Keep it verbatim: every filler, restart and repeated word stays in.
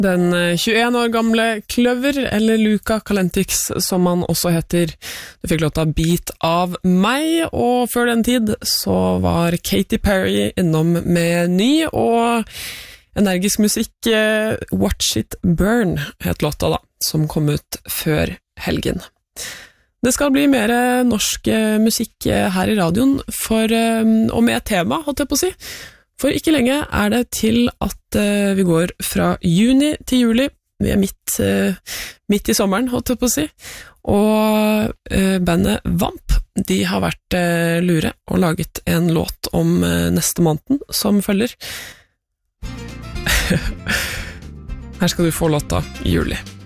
Den tjueen år gamle Kløver, eller Luca Calentix, som han også heter. Du fikk låta Beat av meg, og før den tid så var Katy Perry innom med ny og energisk musikk. Watch It Burn het låta da, som kom ut før helgen. Det skal bli mer norsk musikk her i radioen, for, og med tema, holdt jeg på å si. For ikke lenge er det til at uh, vi går fra juni til juli. Vi er midt, uh, midt i sommeren, holdt jeg på å si. Og uh, bandet Vamp, de har vært uh, lure og laget en låt om uh, neste måneden som følger. Her skal du få låta i juli.